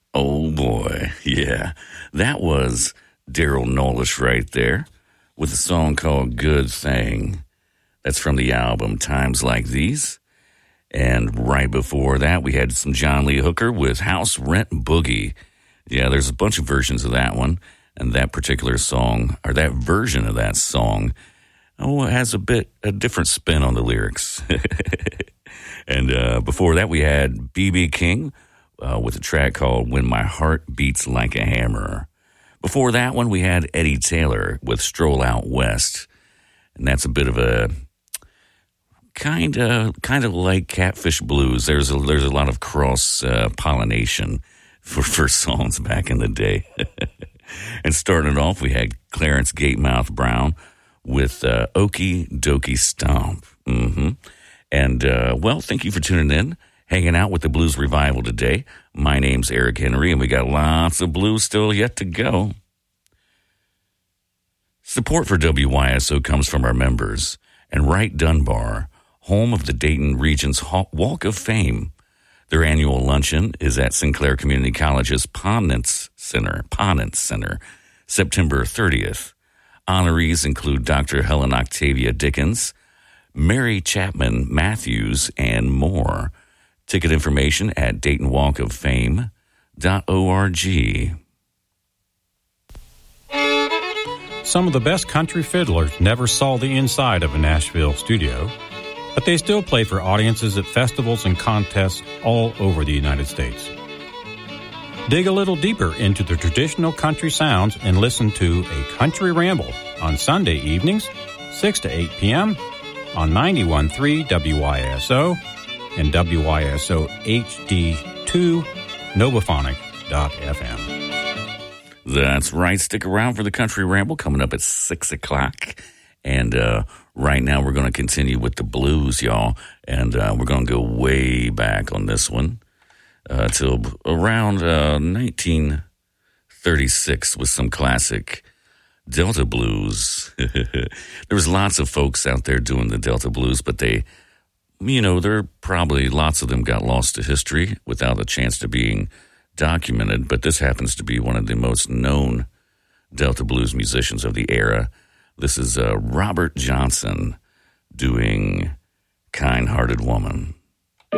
Oh, boy. Yeah. That was Daryl Nowlish right there with a song called Good Thing. That's from the album Times Like These. And right before that, we had some John Lee Hooker with House Rent Boogie. Yeah, there's a bunch of versions of that one. And that particular song, or that version of that song, it has a different spin on the lyrics. And before that, we had B.B. King with a track called When My Heart Beats Like a Hammer. Before that one, we had Eddie Taylor with Stroll Out West. And that's a bit of a kind of like Catfish Blues. There's a lot of cross pollination for songs back in the day. And starting it off, we had Clarence Gatemouth Brown with Okie Dokie Stomp. Mm-hmm. And, well, thank you for tuning in, hanging out with the Blues Revival today. My name's Eric Henry, and we got lots of blues still yet to go. Support for WYSO comes from our members and Wright Dunbar, home of the Dayton Region's Walk of Fame. Their annual luncheon is at Sinclair Community College's Ponance Center, September 30th. Honorees include Dr. Helen Octavia Dickens, Mary Chapman Matthews, and more. Ticket information at DaytonWalkOfFame.org. Some of the best country fiddlers never saw the inside of a Nashville studio, but they still play for audiences at festivals and contests all over the United States. Dig a little deeper into the traditional country sounds and listen to A Country Ramble on Sunday evenings, 6 to 8 p.m. on 91.3 WYSO and WYSO HD2 Novophonic.fm. That's right. Stick around for the Country Ramble coming up at 6 o'clock. And right now we're going to continue with the blues, y'all. And we're going to go way back on this one till around 1936 with some classic Delta blues. There was lots of folks out there doing the Delta blues, but there probably lots of them got lost to history without a chance to being documented. But this happens to be one of the most known Delta blues musicians of the era. This is Robert Johnson doing Kind-Hearted Woman.